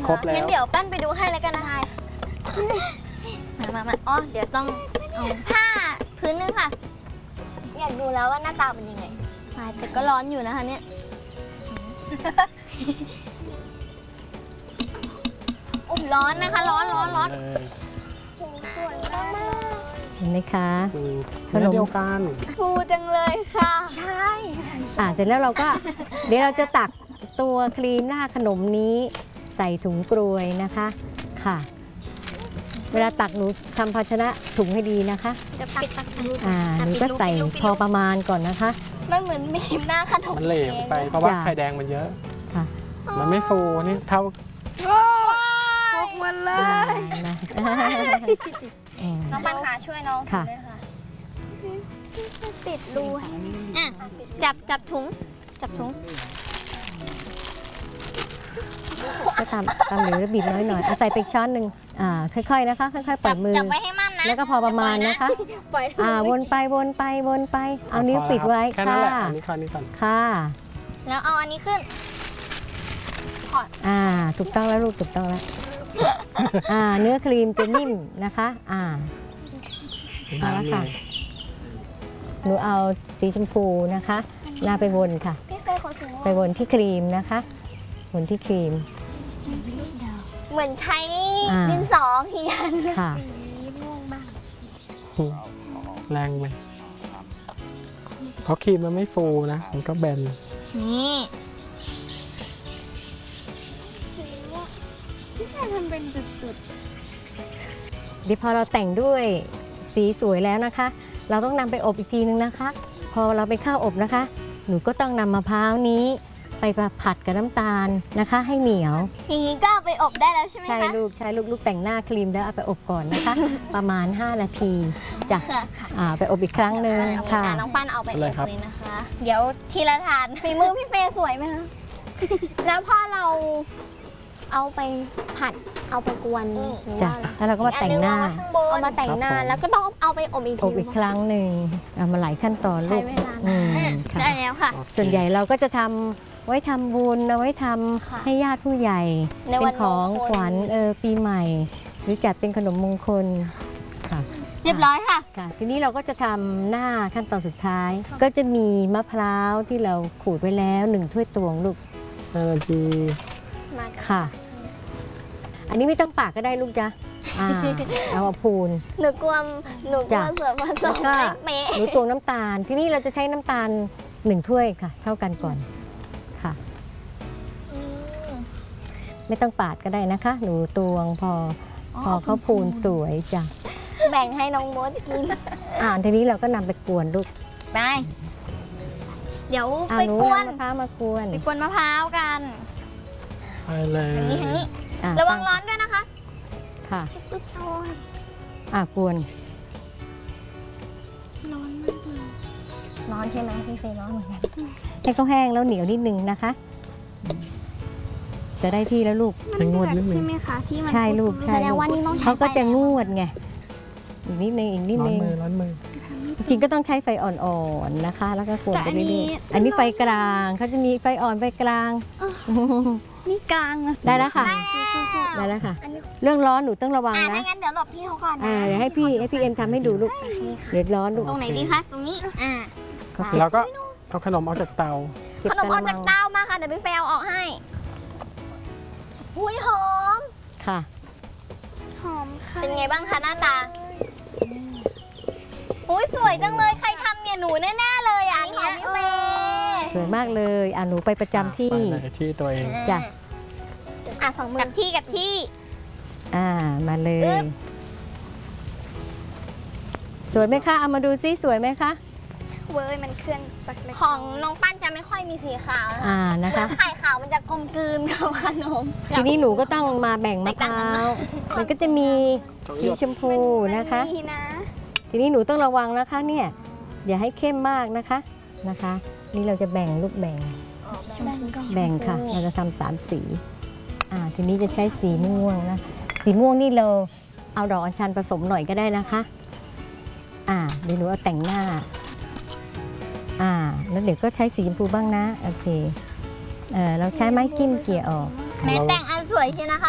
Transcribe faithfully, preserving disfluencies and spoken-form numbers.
ครบแล้วงั้นเดี๋ยวปั้นไปดูให้แล้วกันนะคะมามามาอ๋อเดี๋ยวต้องเอาผ้าพื้นนึงค่ะอยากดูแล้วว่าหน้าตาเป็นยังไงแต่ก็ร้อนอยู่นะคะเนี่ยอุ่มร้อนนะคะร้อนร้อนร้อนสวยมากเห็นไหมคะขนมเดียวกันฟูจังเลยค่ะ ใช่อ่าเสร็จแล้วเราก็ เดี๋ยวเราจะตักตัวครีมหน้าขนมนี้ใส่ถุงกรวยนะคะค่ะ เวลาตักหนูทำภาชนะถุงให้ดีนะคะจะปิดตักใส่อ่าหนูก็ใส่พอประมาณก่อนนะคะมันเหมือนมีหน้าขนมมันเหลวไปเพราะว่าจ้ะไข่แดงมันเยอะค่ะมันไม่ฟูนี่เท่าพกมันเลได้นะอืมน้องปันขาช่วยน้องค่ะด้วยค่ะปิดรูอ่ะจับจับถุงจับถุงก็ตามตามเหลวแล้วบีบน้อยหน่อยเอาใส่ไปอีกช้อนหนึ่งอ่าค่อยๆนะคะค่อยๆปล่จัอยมือจับไว้ให้มั่นนะแล้วก็พอประมาณนะคะปล่อยอ่าวนไปวนไปวนไป เอานิ้วพอแล้วปิดไว้แค่นั้นค่ะแหละอันนี้ก่อนนี้ก่อนค่ะแล้วเอาอันนี้ขึ้นถอดอ่าถูกต้องแล้วลูกถูกต้องแล้วอ่าเนื้อครีมจะนิ่มนะคะอ่า เอาละค่ะ หนูเอาสีชมพูนะคะหน้าไปวนค่ะพี่เฟยขอสีม่วงไปวนที่ครีมนะคะวนที่ครีมเหมือนใช้อ่าดินสอเขียนค่ะสีม่วงบ้างแรงไหมเพราะครีมมันไม่ฟูนะ มันก็แบนนี่สีม่วงพี่แฟนทำเป็นจุดเดี๋ยวพอเราแต่งด้วยสีสวยแล้วนะคะ เราต้องนำไปอบอีกทีนึงนะคะ พอเราไปเข้าอบนะคะ หนูก็ต้องนำมะพร้าวนี้ ไปผัดกับน้ำตาลนะคะ ให้เหนียวอย่างนี้ก็เอาไปอบได้แล้วใช่ไหมคะใช่ลูกใช่ลูกลูกแต่งหน้าครีมแล้วเอาไปอบก่อนนะคะ ประมาณ ห้า นาทีจ้ะค่ะค่ะอ่าไปอบอีกครั้งหนึ่งเอาค่ะน้องปั้นเอาไปอบเลยครับเลยนะคะ เดี๋ยวทีละทานฝีมือพี่เฟยสวยไหมคะแล้วพอเราเอาไปผัดเอาไปกวนหรือจ้ะว่าแล้วเราก็มาแต่งหน้าอันนึงวางไว้ข้างบนเอามาแต่งหน้าแล้วก็ต้องเอาไปอบอีกอทีบอีกครั้งหนึ่งเอามาหลายขั้นตอนลูกใช้เวลานานอืมอืมค่ะได้แล้วค่ะโอเคส่วนใหญ่เราก็จะทำไว้ทำบุญเอาไว้ทำค่ะให้ญาติผู้ใหญ่ในเป็วันนของมงคลขวัญเออปีใหม่ หรือจัดเป็นขนมมงคลค่ะเรียบร้อยค่ะค่ะ ทีนี้เราก็จะทำหน้าขั้นตอนสุดท้าย ก็จะมีมะพร้าวที่เราขูดไว้แล้วหนึ่งถ้วยตวงลูกห้านาทีมากันค่ะ อันนี้ไม่ต้องปากก็ได้ลูกจ้ะอ่าเอามาพูนหนูกลัวหนูกลัจ้ะวส่วนผสมแล้วก็ไม่เป๊ะหนูตวงน้ำตาล ที่นี่เราจะใช้น้ำตาลหนึ่งถ้วยค่ะ เท่ากันก่อนค่ะ ไม่ต้องปาดก็ได้นะคะ หนูตวงพอพอเขาพูนสวยจ้ะแบ่งให้น้องมดกินอ่าทีนี้เราก็นำไปกวนลูกไป เดี๋ยวอ่าไปหนูกวนนำมะพร้าวมากวนไปกวนมะพร้าวกันไปเลยทางนี้ทางนี้อ่ระวังร้อนด้วยนะคะค่ะโอ้ยอ่ากวนร้อนมากเลยร้อนใช่ไหมพี่เฟย์ร้อนเหมือนกันให้เขาแห้งแล้วเหนียวนิดนึงนะคะ จะได้ที่แล้วลูกให้งวดนิดนึใช่งไหมคะที่มันใช่ลูกแสใช่ดงลูกว่านี่ต้องใช้เขาก็จะไฟแรงงวดไงอีกนิดนึงอีกนิดร้อนนึงมือร้อนมือจริงๆก็ต้องใช้ไฟอ่อนๆนะคะ แล้วก็กวนแต่ไปอันเรื่นี้อยๆอันนี้ไฟกลางเขาจะมีไฟอ่อนไฟกลางนี่กลางอะได้แล้วค่ะสู้ๆๆได้แล้วค่ะอันนี้เรื่องร้อนหนูต้องระวังอ่านะไม่งั้นเดี๋ยวหลบพี่เขาก่อนอ่านะเดี๋ยวให้พี่ให้พี่เอ็มทำให้ดูลูกเดี๋ยวร้อนลูกตรงไหนดีคะ ตรงนี้ อ่าแล้วก็เอาขนมออกจากเตาเก็บขนมออกะจากเต้ามาค่ะ เดี๋ยวพี่เฟลออกให้หุยหอมค่ะหอมค่ะเป็นไงบ้างคะหน้าตาหุยสวยจังเลย ใครทำเนี่ยหนูแน่ๆเลยอ่ะอันเนี้ยสวยมากเลยอ่าหนูไปประจำที่ไปเลยที่ตัวเองจ้ะอ่ะสองมือกับที่กับที่อ่ามาเลอึ๊ยบสวยไหมคะเอามาดูซิสวยไหมคะเว้ยมันเคลื่อนสักเล็กของน้องปั้นจะไม่ค่อยมีสีขาวนะคะอ่านะคะไข่ขาวมันจะกลมกลืนกับขนมทีนี้หนูก็ต้องมาแบ่งมะพร้าแตกต่างกันวมากมันก็จะมีสีชมพูนะคะดีนะทีนี้หนูต้องระวังนะคะเนี่ยอย่าให้เข้มมากนะคะนะคะ นี่เราจะแบ่งลูกแบ่งแบ่งค่ะ เราจะทำสามสีอ่าทีนี้จะใช้สีม่วงนะสีม่วงนี่เราเอาดอกอัญชันผสมหน่อยก็ได้นะคะอ่าเดี๋ยวหนูเอาแต่งหน้าอ่าแล้วเดี๋ยวก็ใช้สีชมพูบ้างนะโอเคเออเราใช้ไม้จิ้มเกี่ยออกแม้แต่งอันสวยใช่นะคะ